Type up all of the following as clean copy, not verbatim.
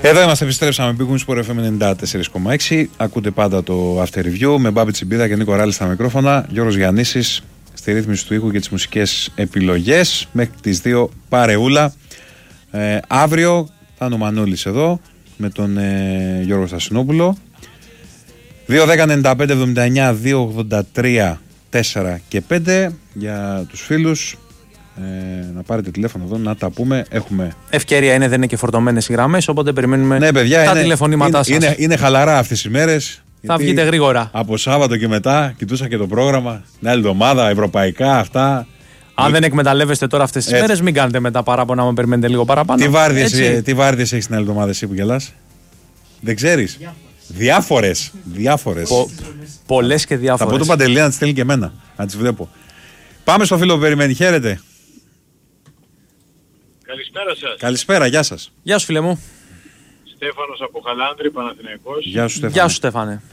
Εδώ είμαστε, επιστρέψαμε. Big Win Sport FM 94,6. Ακούτε πάντα το After Review με Μπάμπη Τσιμπίδα και Νίκο Ράλη στα μικρόφωνα. Γιώργος Γιαννήσης στη ρύθμιση του ήχου και τις μουσικές επιλογές. Μέχρι τις 2 παρεούλα. Αύριο θα είναι ο Μανούλης εδώ με τον Γιώργο Στασινόπουλο. 2-10-95-79 2-83 4 και 5 για τους φίλους. Να πάρετε τηλέφωνο εδώ να τα πούμε. Έχουμε ευκαιρία είναι, δεν είναι και φορτωμένες οι γραμμές, οπότε περιμένουμε τα τηλεφωνήματά σας. Είναι χαλαρά αυτές οι μέρες. Θα βγείτε γρήγορα. Από Σάββατο και μετά κοιτούσα και το πρόγραμμα. Την άλλη εβδομάδα, ευρωπαϊκά αυτά. Αν δεν εκμεταλλεύεστε τώρα αυτές τις μέρες, μην κάνετε μετά παράπονα, να περιμένετε λίγο παραπάνω. Τι βάρδιες έχεις την άλλη εβδομάδα εσύ που γελάς? Δεν ξέρεις? Διάφορες. Πολλές και διάφορες. Θα πω τον Παντελή να τις στέλνει και εμένα, να τις βλέπω. Πάμε στο φίλο που περιμένει. Χαίρετε. Καλησπέρα σας. Καλησπέρα, γεια σας. Γεια σου, φίλε μου. Στέφανος από Χαλάνδρη, Παναθηναϊκός. Γεια σου, Στέφανε. Γεια σου, Στέφανε.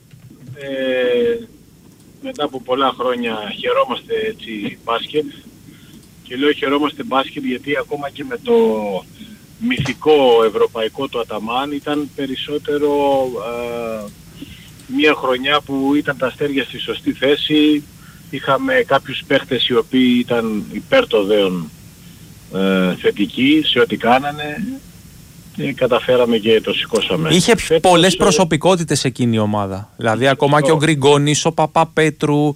Μετά από πολλά χρόνια χαιρόμαστε έτσι μπάσκετ. Και λέω χαιρόμαστε μπάσκετ γιατί ακόμα και με το μυθικό ευρωπαϊκό του Αταμάν ήταν περισσότερο μια χρονιά που ήταν τα αστέρια στη σωστή θέση. Είχαμε κάποιους παίχτες οι οποίοι ήταν υπέρ το δέον θετικοί σε ό,τι κάνανε και καταφέραμε και το σηκώσαμε. Είχε πολλές προσωπικότητες εκείνη η ομάδα. Δηλαδή ακόμα και ο Γκριγκόνης, ο Παπαπέτρου.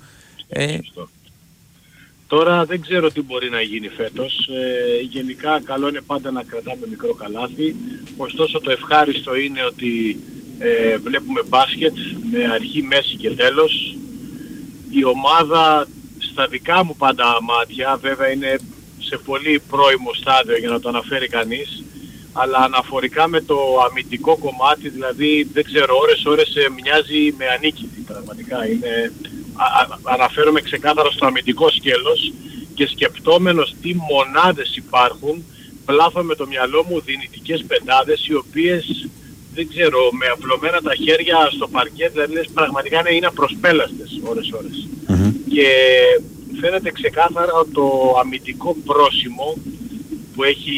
Τώρα δεν ξέρω τι μπορεί να γίνει φέτος. Γενικά καλό είναι πάντα να κρατάμε μικρό καλάθι. Ωστόσο το ευχάριστο είναι ότι βλέπουμε μπάσκετ με αρχή, μέση και τέλος. Η ομάδα στα δικά μου πάντα μάτια, βέβαια είναι σε πολύ πρώιμο στάδιο για να το αναφέρει κανείς, αλλά αναφορικά με το αμυντικό κομμάτι, δηλαδή δεν ξέρω, ώρες μοιάζει με ανίκητη πραγματικά. Αναφέρομαι ξεκάθαρα στο αμυντικό σκέλος και σκεπτόμενος τι μονάδες υπάρχουν, πλάθω με το μυαλό μου δυνητικές πεντάδες οι οποίες δεν ξέρω, με απλωμένα τα χέρια στο παρκέτ, δηλαδή λες, πραγματικά είναι απροσπέλαστες ώρες. Και φαίνεται ξεκάθαρα το αμυντικό πρόσημο που έχει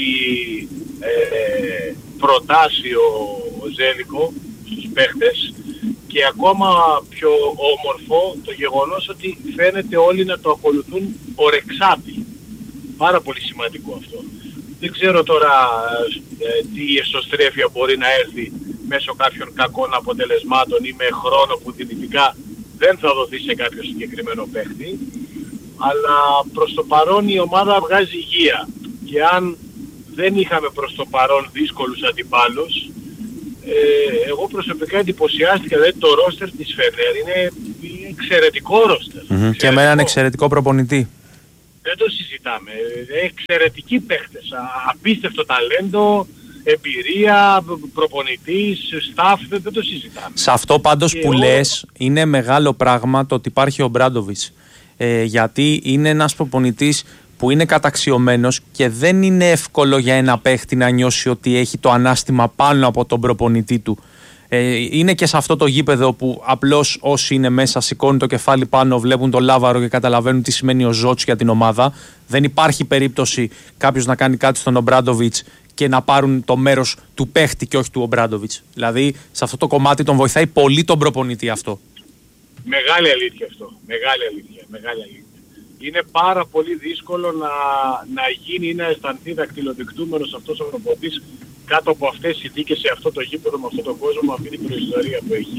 προτάσει ο Ζέλικο στους παίχτες και ακόμα πιο όμορφο το γεγονός ότι φαίνεται όλοι να το ακολουθούν ορεξάτη. Πάρα πολύ σημαντικό αυτό. Δεν ξέρω τώρα τι εσωστρέφεια μπορεί να έρθει μέσω κάποιων κακών αποτελεσμάτων ή με χρόνο που δυνητικά δεν θα δοθεί σε κάποιο συγκεκριμένο παίχτη. Αλλά προς το παρόν η ομάδα βγάζει υγεία. Και αν δεν είχαμε προς το παρόν δύσκολους αντιπάλους, εγώ προσωπικά εντυπωσιάστηκα, δηλαδή το ρόστερ της Φενέρ είναι εξαιρετικό ρόστερ. Και με έναν εξαιρετικό προπονητή. Δεν το συζητάμε. Εξαιρετικοί παίχτες. Απίστευτο ταλέντο, εμπειρία, προπονητής, staff, δεν το συζητάμε. Σε αυτό πάντως που λες είναι μεγάλο πράγμα το ότι υπάρχει ο Μπράντοβιτς. Γιατί είναι ένας προπονητής που είναι καταξιωμένος και δεν είναι εύκολο για ένα παίχτη να νιώσει ότι έχει το ανάστημα πάνω από τον προπονητή του. Είναι και σε αυτό το γήπεδο που απλώς όσοι είναι μέσα σηκώνουν το κεφάλι πάνω, βλέπουν το λάβαρο και καταλαβαίνουν τι σημαίνει ο Ζότς για την ομάδα. Δεν υπάρχει περίπτωση κάποιος να κάνει κάτι στον Ομπράντοβιτς και να πάρουν το μέρος του παίχτη και όχι του Ομπράντοβιτς. Δηλαδή σε αυτό το κομμάτι τον βοηθάει πολύ τον προπονητή αυτό. Μεγάλη αλήθεια αυτό. Μεγάλη αλήθεια. Είναι πάρα πολύ δύσκολο να γίνει ή να αισθανθεί δακτυλοδεικτούμενος αυτός ο προπονητής κάτω από αυτές τις συνθήκες σε αυτό το γήπεδο, με αυτόν τον κόσμο, με αυτή την προϊστορία που έχει.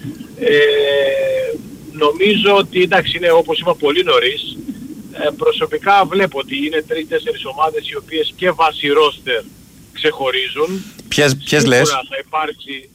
Νομίζω ότι εντάξει είναι όπως είπα πολύ νωρίς. Προσωπικά βλέπω ότι είναι 3-4 ομάδες οι οποίες και βάσει ρόστερ ξεχωρίζουν. Ποιες λες? Θα υπάρξει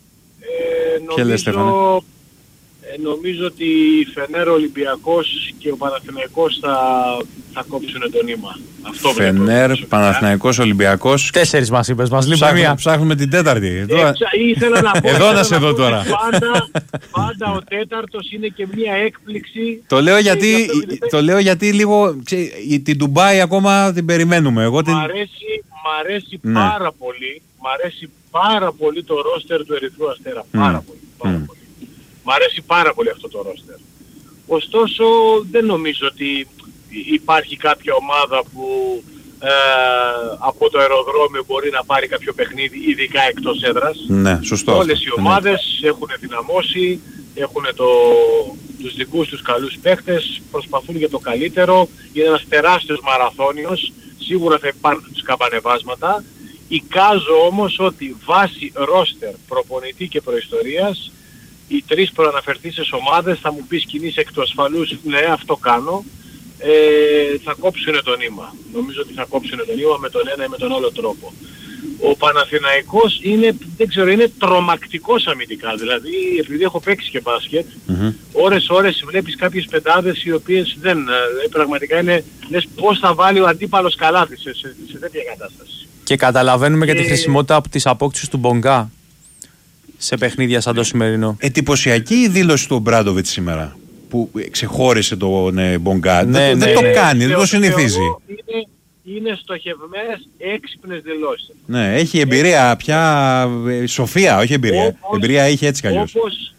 νομίζω ότι η Φενέρ, ο Ολυμπιακός και ο Παναθηναϊκός θα κόψουν το νήμα. Αυτό Φενέρ, Παναθηναϊκός, Ολυμπιακός. 4 μας είπες, μας λείπει μία. Ψάχνουμε την τέταρτη. Ήθελα να πω, εδώ να σε δω τώρα. Πάντα ο τέταρτος είναι και μια έκπληξη. Το λέω γιατί λίγο την Ντουμπάι ακόμα την περιμένουμε. Μ' αρέσει πάρα πολύ. Μ' αρέσει πάρα πολύ το ρόστερ του Ερυθρού Αστέρα. Πάρα πολύ. Μ' αρέσει πάρα πολύ αυτό το ρόστερ. Ωστόσο δεν νομίζω ότι υπάρχει κάποια ομάδα που από το αεροδρόμιο μπορεί να πάρει κάποιο παιχνίδι, ειδικά εκτός έδρας. Ναι, σωστό. Όλες οι ομάδες έχουν δυναμώσει, έχουν τους δικούς τους καλούς παίχτες, προσπαθούν για το καλύτερο. Είναι ένας τεράστιος μαραθώνιος, σίγουρα θα υπάρχουν σκαμπανεβάσματα. Εικάζω όμως ότι βάσει ρόστερ, προπονητή και προϊστορίας, οι τρεις προαναφερθήσεις ομάδες, θα μου πεις κινείς εκ του ασφαλούς, ναι, αυτό κάνω, θα κόψουν το νήμα. Νομίζω ότι θα κόψουν το νήμα με τον ένα ή με τον άλλο τρόπο. Ο Παναθηναϊκός είναι, δεν ξέρω, είναι τρομακτικός αμυντικά. Δηλαδή, επειδή έχω παίξει και μπάσκετ, ώρες βλέπεις κάποιες πεντάδες οι οποίες δεν, πραγματικά είναι, λες πώς θα βάλει ο αντίπαλος καλάθι σε τέτοια κατάσταση. Και καταλαβαίνουμε και τη χρησιμότητα από τις απόκτησης του Μπονγκά σε παιχνίδια σαν το σημερινό. Εντυπωσιακή η δήλωση του Ομπράντοβιτς σήμερα, που ξεχώρισε τον Μπονγκά. Ναι, δεν το κάνει, δεν το συνηθίζει. Είναι στοχευμένες, έξυπνες δηλώσεις. Ναι, έχει εμπειρία πια, σοφία, όχι εμπειρία. Εμπειρία έχει έτσι κι αλλιώς. Όπως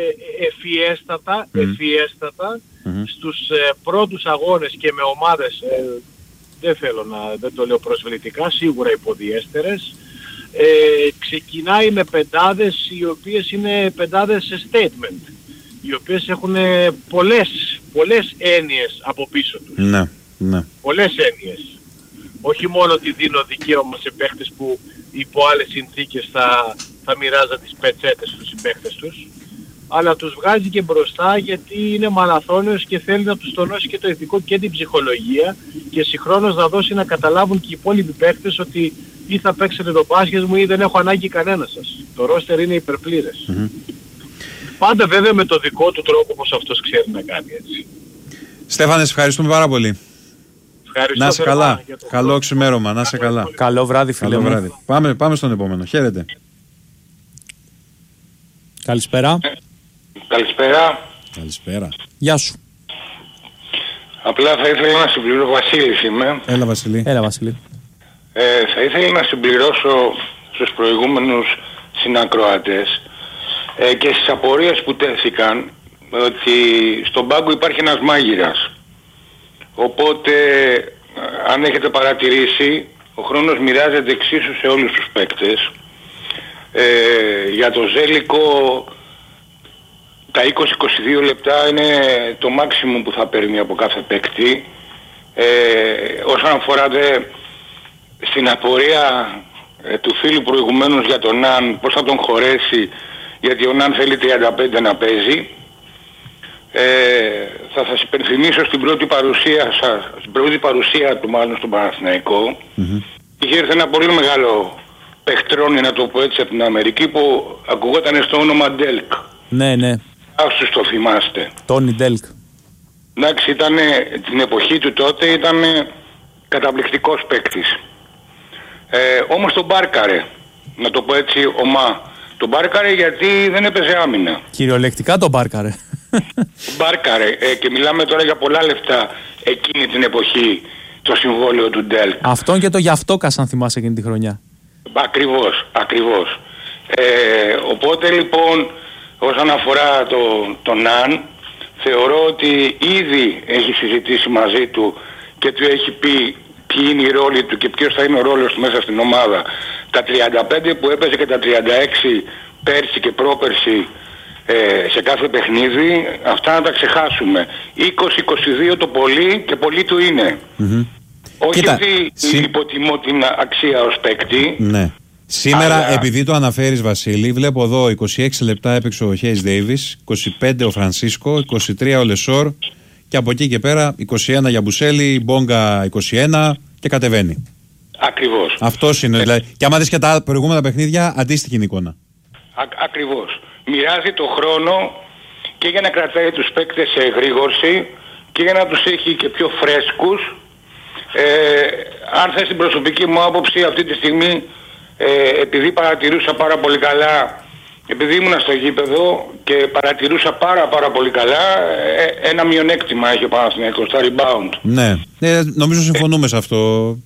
ευφιέστατα στους πρώτους αγώνες και με ομάδες, δεν το λέω προσβλητικά, σίγουρα υποδιέστερες, ξεκινάει με πεντάδες οι οποίες είναι πεντάδες σε statement, οι οποίες έχουν πολλές έννοιες από πίσω τους. Ναι, ναι. Πολλές έννοιες. Όχι μόνο ότι δίνω δικαίωμα σε παίχτες που υπό άλλες συνθήκες θα μοιράζαν τις πετσέτες στους συμπαίχτες τους, αλλά τους βγάζει και μπροστά γιατί είναι μαραθώνιος και θέλει να τους τονώσει και το ηθικό και την ψυχολογία και συγχρόνως να δώσει να καταλάβουν και οι υπόλοιποι παίχτες ότι ή θα παίξετε το μπάσκετ μου ή δεν έχω ανάγκη κανένα σας. Το ρόστερ είναι υπερπλήρες. Πάντα βέβαια με το δικό του τρόπο όπως αυτός ξέρει να κάνει έτσι. Στέφανε, ευχαριστούμε πάρα πολύ. Ευχαριστώ. Να είσαι καλά. Καλό ξημέρωμα. Να είσαι καλά. Καλό βράδυ, φίλε. Καλό βράδυ. Πάμε στον επόμενο. Χαίρετε. Καλησπέρα. Καλησπέρα. Γεια σου. Απλά θα ήθελα να συμπληρώσω, Βασίλης είμαι. Έλα Βασίλη. Θα ήθελα να συμπληρώσω στους προηγούμενους συνακροατές και στις απορίες που τέθηκαν ότι στον πάγκο υπάρχει ένας μάγειρας. Οπότε αν έχετε παρατηρήσει, ο χρόνος μοιράζεται εξίσου σε όλους τους παίκτες. Για το Ζέλικο τα 20-22 λεπτά είναι το maximum που θα παίρνει από κάθε παίκτη. Όσον αφορά στην απορία του φίλου προηγουμένως για τον Ναν, πώς θα τον χωρέσει, γιατί ο Ναν θέλει 35 να παίζει, θα σας υπενθυμίσω στην πρώτη παρουσία του μάλλον στον Παναθηναϊκό, είχε έρθει ένα πολύ μεγάλο παιχτρόνι, να το πω έτσι, από την Αμερική που ακουγόταν στο όνομα Ντέλκ. Ναι. Άσους το θυμάστε. Τόνι Ντέλκ. Εντάξει, την εποχή του τότε ήταν καταπληκτικός παίκτης. Όμως τον μπάρκαρε, να το πω έτσι ομά. Τον μπάρκαρε γιατί δεν έπαιζε άμυνα. Κυριολεκτικά τον μπάρκαρε. Μπάρκαρε και μιλάμε τώρα για πολλά λεφτά εκείνη την εποχή το συμβόλαιο του Ντέλκ. Αυτόν και το Γιαυτόκας, αν θυμάσαι εκείνη τη χρονιά. Ακριβώς. Οπότε λοιπόν όσον αφορά τον Ναν, θεωρώ ότι ήδη έχει συζητήσει μαζί του και του έχει πει ποιοι είναι οι ρόλοι του και ποιος θα είναι ο ρόλος του μέσα στην ομάδα. Τα 35 που έπαιζε και τα 36 πέρσι και πρόπερσι σε κάθε παιχνίδι, αυτά να τα ξεχάσουμε. 20-22 το πολύ και πολύ του είναι. Όχι ότι υποτιμώ την αξία ως παίκτη. Ναι. Σήμερα, επειδή το αναφέρεις Βασίλη, βλέπω εδώ 26 λεπτά έπαιξε ο Χέις Ντέιβις, 25 ο Φρανσίσκο, 23 ο Λεσόρ και από εκεί και πέρα 21 για Μπουσέλη, Μπόγκα 21 και κατεβαίνει. Ακριβώς. Αυτός είναι. Δηλαδή, και άμα δεις και τα προηγούμενα παιχνίδια, αντίστοιχη είναι η εικόνα. Ακριβώς. Μοιράζει το χρόνο και για να κρατάει τους παίκτες σε εγρήγορση και για να τους έχει και πιο φρέσκους. Αν θες την προσωπική μου άποψη αυτή τη στιγμή, επειδή παρατηρούσα πάρα πολύ καλά, επειδή ήμουνα στο γήπεδο και παρατηρούσα πάρα πολύ καλά, ένα μειονέκτημα έχει ο Παναθηναϊκός, τα rebound. Ναι, νομίζω συμφωνούμε σε αυτό.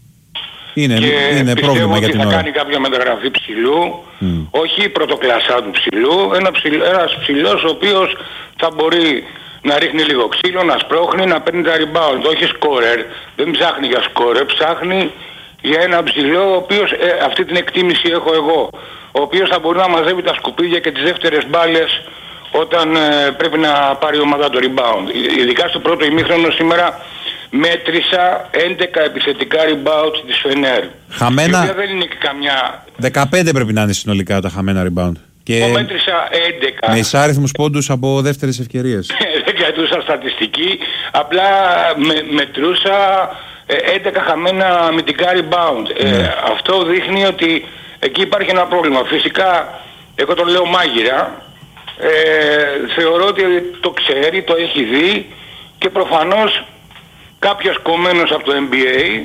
Είναι πρόβλημα για την ώρα. Θα κάνει κάποια μεταγραφή ψηλού, όχι πρωτοκλασσά του ψηλού, ένας ψηλός ο οποίος θα μπορεί να ρίχνει λίγο ξύλο, να σπρώχνει, να παίρνει τα rebound. Όχι scorer, δεν ψάχνει για scorer, ψάχνει για ένα ψηλό, ο οποίος, αυτή την εκτίμηση έχω εγώ, ο οποίος θα μπορεί να μαζεύει τα σκουπίδια και τις δεύτερες μπάλες όταν πρέπει να πάρει η ομάδα το rebound. Ειδικά στο πρώτο ημίχρονο σήμερα μέτρησα 11 επιθετικά rebound της Φενέρ. Χαμένα. Η οποία δεν είναι και καμιά... 15 πρέπει να είναι συνολικά τα χαμένα rebound. Και μέτρησα 11. Με εισάριθμους πόντους από δεύτερες ευκαιρίες. Δεν κρατούσα στατιστική, απλά μετρούσα 11 χαμένα αμυντικά rebound. Αυτό δείχνει ότι εκεί υπάρχει ένα πρόβλημα. Φυσικά, εγώ το λέω μάγειρα, θεωρώ ότι το ξέρει, το έχει δει και προφανώς κάποιος κομμένος από το NBA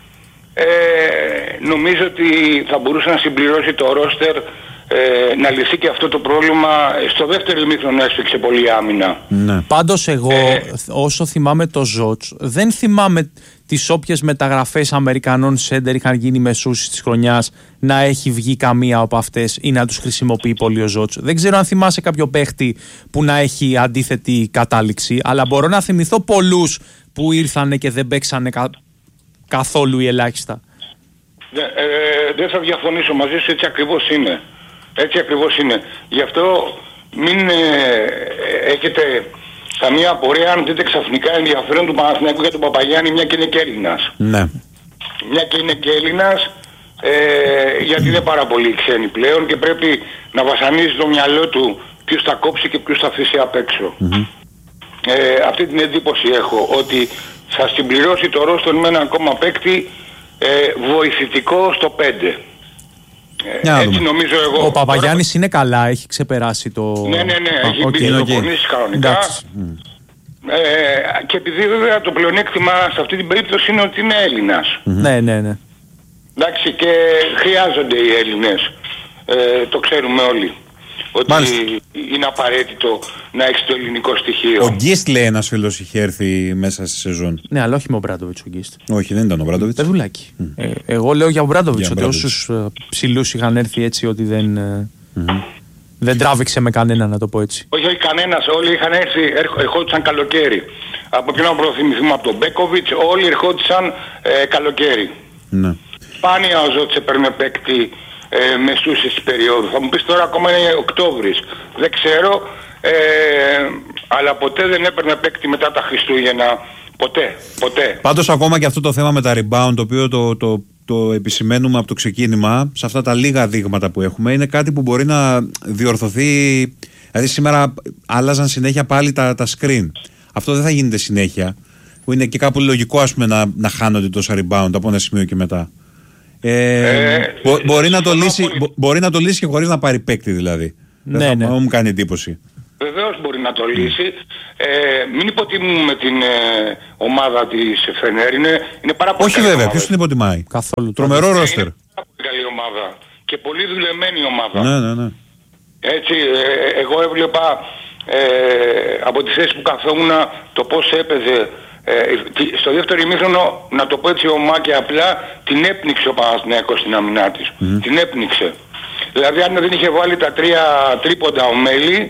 νομίζω ότι θα μπορούσε να συμπληρώσει το ρόστερ, να λυθεί και αυτό το πρόβλημα. Στο δεύτερο ημίχρονο έσφιξε πολύ άμυνα. Ναι. Πάντως εγώ όσο θυμάμαι το Ζότς, δεν θυμάμαι τις όποιες μεταγραφές Αμερικανών σέντερ είχαν γίνει μεσούσης της χρονιάς να έχει βγει καμία από αυτές ή να τους χρησιμοποιεί πολύ ο Ζότς. Δεν ξέρω αν θυμάσαι κάποιο παίχτη που να έχει αντίθετη κατάληξη, αλλά μπορώ να θυμηθώ πολλούς που ήρθανε και δεν παίξανε καθόλου ή ελάχιστα. Δεν θα διαφωνήσω μαζί σου, έτσι ακριβώς είναι. Έτσι ακριβώς είναι. Γι' αυτό μην έχετε καμία απορία αν δείτε ξαφνικά ενδιαφέρον του Παναθηναϊκού για τον Παπαγιάννη, μια και είναι και Έλληνας. Ναι. Μια και είναι και Έλληνας, γιατί είναι πάρα πολύ ξένοι πλέον και πρέπει να βασανίζει το μυαλό του ποιος θα κόψει και ποιος θα αφήσει απ' έξω. Αυτή την εντύπωση έχω, ότι θα συμπληρώσει το ρόστον με ένα ακόμα παίκτη βοηθητικό στο 5. Έτσι νομίζω εγώ. Ο Παπαγιάννης είναι καλά, έχει ξεπεράσει το... Ναι, έχει μπει στο πονήσεις κανονικά. Και επειδή βέβαια το πλεονέκτημα σε αυτή την περίπτωση είναι ότι είναι Έλληνας. Ναι. Εντάξει, και χρειάζονται οι Έλληνες, το ξέρουμε όλοι. Ότι είναι απαραίτητο να έχει το ελληνικό στοιχείο. Ο Γκίστ, λέει ένας φίλος, είχε έρθει μέσα στη σεζόν. Ναι, αλλά όχι με ο Μπράντοβιτς ο Γκίστ. Όχι, δεν ήταν ο Μπράντοβιτς. Παιδουλάκι. Εγώ λέω για ο Μπράντοβιτς ότι όσους ψηλούς είχαν έρθει έτσι, ότι δεν τράβηξε με κανένα, να το πω έτσι. Όχι κανένας, όλοι είχαν έρθει, ερχόντουσαν καλοκαίρι. Από ποιον να προθυμηθούμε, από τον Μπέκοβιτς, όλοι ερχόντουσαν καλοκαίρι. Ναι. Σπάνια ο Ζώτσε παίρνει παίκτη μεσούσης της περίοδου. Θα μου πεις τώρα ακόμα είναι Οκτώβρης. Δεν ξέρω, αλλά ποτέ δεν έπαιρνε παίκτη μετά τα Χριστούγεννα. Ποτέ. Πάντως ακόμα και αυτό το θέμα με τα rebound, το οποίο το επισημαίνουμε από το ξεκίνημα, σε αυτά τα λίγα δείγματα που έχουμε, είναι κάτι που μπορεί να διορθωθεί. Δηλαδή σήμερα άλλαζαν συνέχεια πάλι τα screen. Αυτό δεν θα γίνεται συνέχεια. Που είναι και κάπου λογικό, ας πούμε, να χάνονται τόσα rebound από ένα σημείο και μετά. Μπορεί να το λύσει και χωρίς να πάρει παίκτη, δηλαδή. Ναι. Δεν μου κάνει εντύπωση. Βεβαίως μπορεί να το λύσει. Μην υποτιμούμε την ομάδα της Φενέρ. Είναι πάρα πολύ. Όχι βέβαια, ποιος την υποτιμάει. Καθόλου. Τρομερό ρόστερ. Είναι πάρα πολύ καλή ομάδα. Και πολύ δουλεμένη ομάδα. Ναι. Έτσι, εγώ έβλεπα από τη θέση που καθόμουν το πώς έπαιζε. Στο δεύτερο ημίχρονο, να το πω έτσι ομά και απλά, την έπνιξε ο Παναθηναϊκός στην αμυνά της. Την έπνιξε. Δηλαδή αν δεν είχε βάλει τα 3 τρίποντα ο Μέλη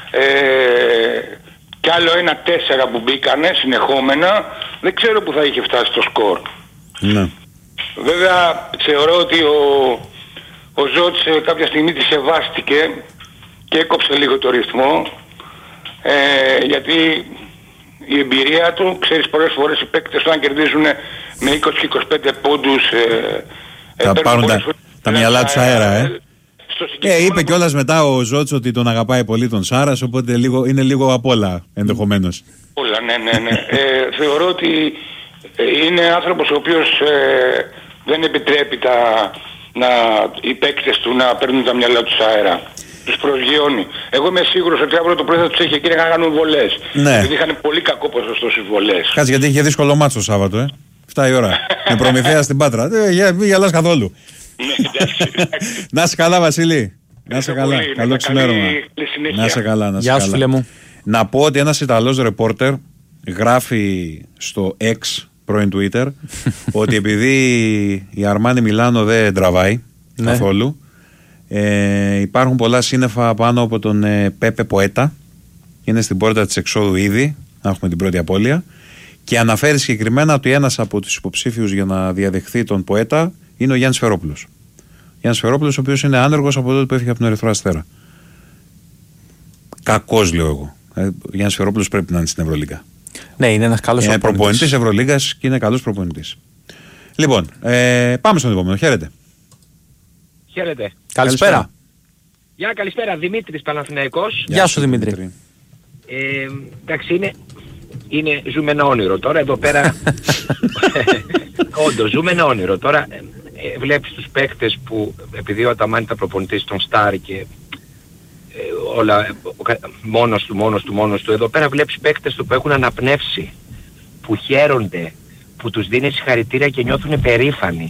και άλλο 1-4 που μπήκανε συνεχόμενα, δεν ξέρω που θα είχε φτάσει το σκορ. Ναι. Βέβαια θεωρώ ότι ο Ζώτς κάποια στιγμή τη σεβάστηκε και έκοψε λίγο το ρυθμό, γιατί η εμπειρία του, ξέρεις, πολλές φορές οι παίκτες όταν κερδίζουν με 20 και 25 πόντους θα πάρουν τα μυαλά τους αέρα. Είπε κιόλας μετά ο Ζώτς ότι τον αγαπάει πολύ τον Σάρας, οπότε είναι λίγο απ' όλα ενδεχομένως. Όλα, ναι. Θεωρώ ότι είναι άνθρωπος ο οποίος δεν επιτρέπει οι παίκτες του να παίρνουν τα μυαλά τους αέρα. Τους προσγειώνει. Εγώ είμαι σίγουρος ότι αύριο το πρωί θα τους έχει εκεί να κάνουν βολές. Ναι. Γιατί είχαν πολύ κακό ποσοστό στις βολές. Κάτσε, γιατί είχε δύσκολο μάτσο το Σάββατο, 7 η ώρα. Με Προμηθέα στην Πάτρα. Μην γελάς καθόλου. Να είσαι καλά, Βασίλη. Να είσαι καλά. Καλό ξημέρωμα. Να είσαι καλά. Γεια σου, φίλε μου. Να πω ότι ένας Ιταλός ρεπόρτερ γράφει στο X, πρώην Twitter, ότι επειδή η Αρμάνι Μιλάνο δεν τραβάει καθόλου, υπάρχουν πολλά σύννεφα πάνω από τον Πέπε Ποέτα, είναι στην πόρτα της εξόδου ήδη, να έχουμε την πρώτη απώλεια, και αναφέρει συγκεκριμένα ότι ένας από τους υποψήφιους για να διαδεχθεί τον Ποέτα είναι ο Γιάννης Φερόπουλος. Γιάννης Φερόπουλος, ο οποίος είναι άνεργος από τότε που έφυγε από τον Ερυθρό Αστέρα. Κακός, λέω εγώ. Ο Γιάννης Φερόπουλος πρέπει να είναι στην Ευρωλίγκα. Ναι, είναι ένας καλός προπονητής. Είναι προπονητής Ευρωλίγκας και είναι καλός προπονητής. Λοιπόν, πάμε στον επόμενο. Χαίρετε. Χαίρετε. Καλησπέρα. Γεια, καλησπέρα. Δημήτρης, Παναθηναϊκός. Γεια σου, Δημήτρη. Εντάξει, ζούμε ένα όνειρο τώρα εδώ πέρα. Όντως, ζούμε ένα όνειρο τώρα. Βλέπεις τους παίκτες που, επειδή ο Αταμάν ήταν προπονητής των Στάρ και όλα μόνος του, εδώ πέρα βλέπεις παίκτες που έχουν αναπνεύσει, που χαίρονται, που τους δίνει συγχαρητήρια και νιώθουν περήφανοι.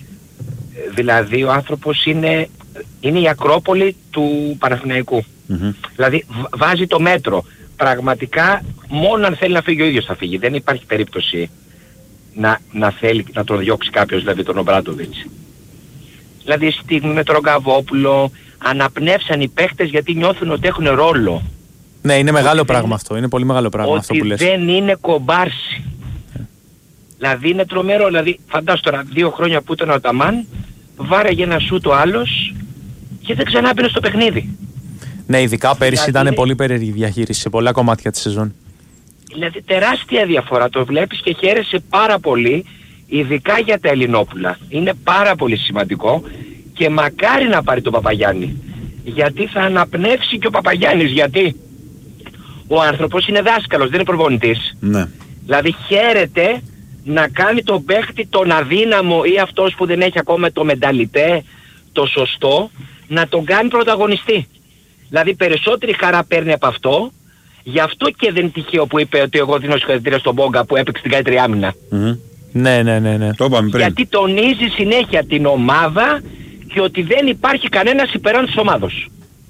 Δηλαδή ο άνθρωπος είναι η Ακρόπολη του Παναθηναϊκού. Δηλαδή βάζει το μέτρο. Πραγματικά μόνο αν θέλει να φύγει ο ίδιος θα φύγει. Δεν υπάρχει περίπτωση να θέλει να τον διώξει κάποιος, δηλαδή τον Ομπράντοβιτς. Δηλαδή στιγμή με τον Ρογκαβόπουλο αναπνεύσαν οι παίκτες γιατί νιώθουν ότι έχουν ρόλο. Ναι, είναι μεγάλο πράγμα αυτό. Είναι πολύ μεγάλο πράγμα αυτό που λες. Ότι δεν είναι κομπάρσι. Δηλαδή είναι τρομερό. Δηλαδή φαντάσου τώρα 2 χρόνια που ήταν ο Αταμάν, βάραγε ένα σούτ ο άλλος και δεν ξανά μπαινε στο παιχνίδι. Ναι, ειδικά πέρυσι ήταν πολύ περίεργη διαχείριση σε πολλά κομμάτια της σεζόν. Δηλαδή τεράστια διαφορά. Το βλέπεις και χαίρεσαι πάρα πολύ, ειδικά για τα Ελληνόπουλα. Είναι πάρα πολύ σημαντικό και μακάρι να πάρει τον Παπαγιάννη. Γιατί θα αναπνεύσει και ο Παπαγιάννης. Γιατί ο άνθρωπος είναι δάσκαλος, δεν είναι προπονητής. Ναι. Δηλαδή χαίρεται να κάνει τον παίχτη τον αδύναμο ή αυτός που δεν έχει ακόμα το μενταλιτέ, το σωστό, να τον κάνει πρωταγωνιστή. Δηλαδή περισσότερη χαρά παίρνει από αυτό. Γι' αυτό και δεν είναι τυχαίο που είπε ότι εγώ δίνω συγχαρητήρια στον Μπόγκα που έπαιξε την καλύτερη άμυνα. Ναι. Το είπαμε πριν. Γιατί τονίζει συνέχεια την ομάδα και ότι δεν υπάρχει κανένας υπεράν της ομάδος.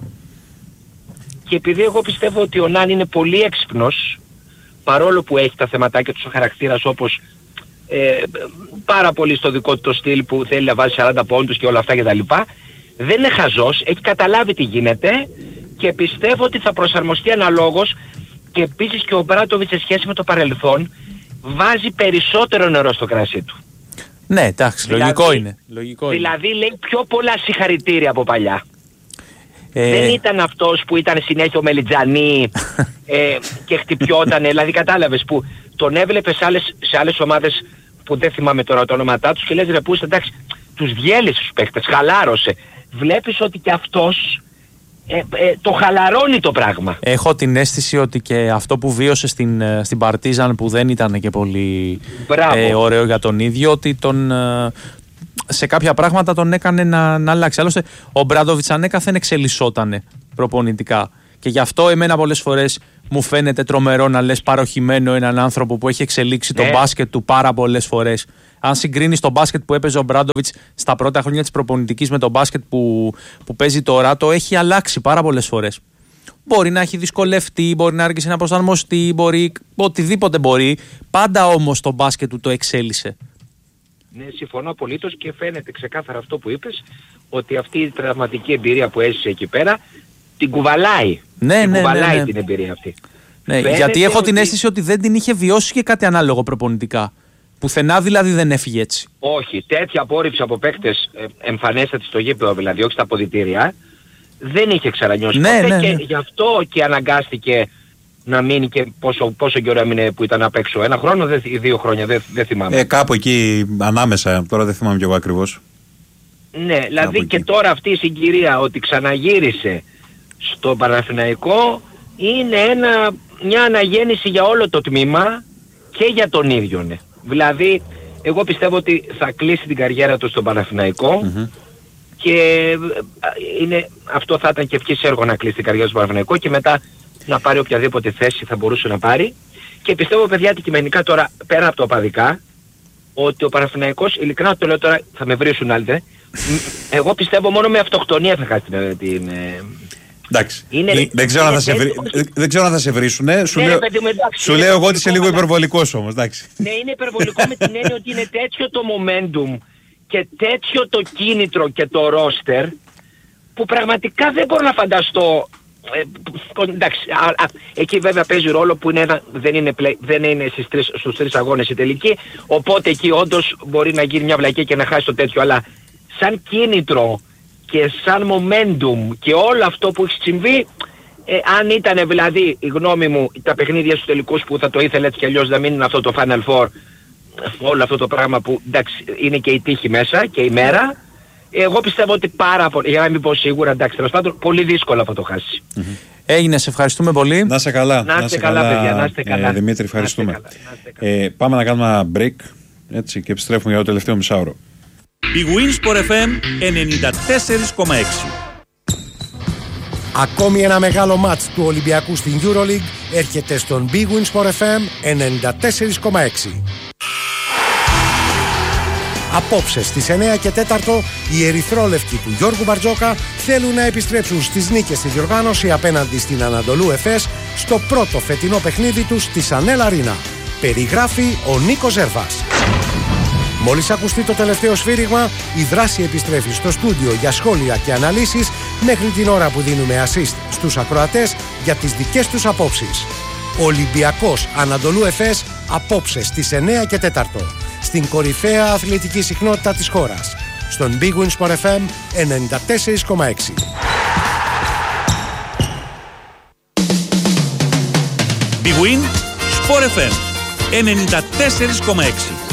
Και επειδή εγώ πιστεύω ότι ο Νάν είναι πολύ έξυπνος, παρόλο που έχει τα θεματάκια του χαρακτήρας όπως πάρα πολύ στο δικό του το στυλ που θέλει να βάζει 40 πόντους και όλα αυτά κτλ. Δεν είναι χαζός, έχει καταλάβει τι γίνεται και πιστεύω ότι θα προσαρμοστεί αναλόγως. Και επίσης και ο Μπράντοβιτς σε σχέση με το παρελθόν βάζει περισσότερο νερό στο κρασί του. Ναι, εντάξει, λογικό είναι. Δηλαδή λέει πιο πολλά συγχαρητήρια από παλιά. Δεν ήταν αυτός που ήταν συνέχεια ο Μελιτζανί και χτυπιότανε, δηλαδή κατάλαβες που τον έβλεπες σε άλλες ομάδες που δεν θυμάμαι τώρα το όνοματά τους και λες ρε πούστε, εντάξει, τους διέλυσε τους παίχτες, χαλάρωσε. Βλέπεις ότι και αυτός το χαλαρώνει το πράγμα. Έχω την αίσθηση ότι και αυτό που βίωσε στην Παρτίζαν που δεν ήταν και πολύ ωραίο για τον ίδιο, ότι σε κάποια πράγματα τον έκανε να αλλάξει. Άλλωστε ο Μπράντοβιτς ανέκαθεν εξελισσότανε προπονητικά και γι' αυτό εμένα πολλές φορές μου φαίνεται τρομερό να λες παροχημένο έναν άνθρωπο που έχει εξελίξει το μπάσκετ του πάρα πολλές φορές. Αν συγκρίνεις το μπάσκετ που έπαιζε ο Μπράντοβιτς στα πρώτα χρόνια της προπονητικής με το μπάσκετ που παίζει τώρα, το έχει αλλάξει πάρα πολλές φορές. Μπορεί να έχει δυσκολευτεί, μπορεί να άργησε να προσαρμοστεί, μπορεί οτιδήποτε μπορεί. Πάντα όμως το μπάσκετ του το εξέλισε. Ναι, συμφωνώ απολύτως και φαίνεται ξεκάθαρα αυτό που είπες, ότι αυτή η τραυματική εμπειρία που έζησε εκεί πέρα την κουβαλάει. Κουβαλάει την εμπειρία αυτή. Ναι, γιατί έχω την αίσθηση ότι δεν την είχε βιώσει και κάτι ανάλογο προπονητικά. Πουθενά δηλαδή δεν έφυγε έτσι. Όχι, τέτοια απόρριψη από παίκτες εμφανέστατη στο γήπεδο, δηλαδή όχι στα αποδυτήρια, δεν είχε ξανανιώσει ποτέ και γι' αυτό και αναγκάστηκε να μείνει και πόσο καιρό έμεινε που ήταν απ' έξω. 1 χρόνο ή 2 χρόνια, δεν θυμάμαι. Κάπου εκεί ανάμεσα, τώρα δεν θυμάμαι κι εγώ ακριβώς. Ναι, δηλαδή και τώρα αυτή η συγκυρία ότι ξαναγύρισε στο Παναθηναϊκό είναι μια αναγέννηση για όλο το τμήμα και για τον ίδιο. Ναι. Δηλαδή εγώ πιστεύω ότι θα κλείσει την καριέρα του στον Παναθηναϊκό και αυτό θα ήταν και ευχής έργο να κλείσει την καριέρα του στον Παναθηναϊκό και μετά να πάρει οποιαδήποτε θέση θα μπορούσε να πάρει. Και πιστεύω παιδιά αντικειμενικά τώρα πέρα από το οπαδικά ότι ο Παναθηναϊκός, ειλικρινά το λέω τώρα, θα με βρίσουν άλλοι, εγώ πιστεύω μόνο με αυτοκτονία θα χάσει την... Εντάξει, δεν ξέρω αν θα σε βρίσουν. Σου λέω εγώ ότι είσαι λίγο υπερβολικός όμως. Ναι, είναι υπερβολικό με την έννοια ότι είναι τέτοιο το momentum και τέτοιο το κίνητρο και το roster που πραγματικά δεν μπορώ να φανταστώ Εντάξει, εκεί βέβαια παίζει ρόλο που δεν είναι στους 3 αγώνες η τελική, οπότε εκεί όντως μπορεί να γίνει μια βλακία και να χάσει το τέτοιο, αλλά σαν κίνητρο και σαν momentum και όλο αυτό που έχει συμβεί, αν ήταν δηλαδή η γνώμη μου τα παιχνίδια στους τελικούς που θα το ήθελε έτσι κι αλλιώς να μην είναι αυτό το Final Four, όλο αυτό το πράγμα που εντάξει είναι και η τύχη μέσα και η μέρα, εγώ πιστεύω ότι πάρα πολύ, για να μην πω σίγουρα, εντάξει, τέλος πάντων, πολύ δύσκολα θα το χάσει. Έγινε, σε ευχαριστούμε πολύ. Να είστε καλά. Να είστε καλά, παιδιά, να είστε καλά. Δημήτρη, ευχαριστούμε. Πάμε να κάνουμε ένα break, έτσι, και επιστρέφουμε για το τελευταίο μισάωρο. Η Winsport FM 94,6. Ακόμη ένα μεγάλο μάτς του Ολυμπιακού στην EuroLeague έρχεται στον Big Win Sport FM 94,6. Απόψε στις 9 και 4 οι ερυθρόλευκοι του Γιώργου Μπαρτζόκα θέλουν να επιστρέψουν στις νίκες στη διοργάνωση απέναντι στην Ανατολού Εφές στο πρώτο φετινό παιχνίδι τους στη Σανέλ Αρίνα. Περιγράφει ο Νίκος Ζέρβας. Μόλις ακουστεί το τελευταίο σφύριγμα, η δράση επιστρέφει στο στούντιο για σχόλια και αναλύσεις μέχρι την ώρα που δίνουμε assist στους ακροατές για τις δικές τους απόψεις. Ολυμπιακός Ανατολού Εφές απόψε στις 9 και 4 στην κορυφαία αθλητική συχνότητα της χώρας, στον Big Win Sport FM 94,6. Big Win Sport FM 94,6.